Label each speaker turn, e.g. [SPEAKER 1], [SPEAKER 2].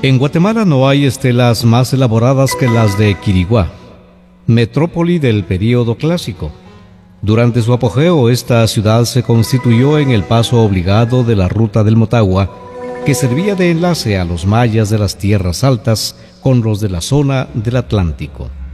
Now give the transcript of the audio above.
[SPEAKER 1] En Guatemala no hay estelas más elaboradas que las de Quiriguá, metrópoli del período clásico. Durante su apogeo, esta ciudad se constituyó en el paso obligado de la ruta del Motagua, que servía de enlace a los mayas de las tierras altas con los de la zona del Atlántico.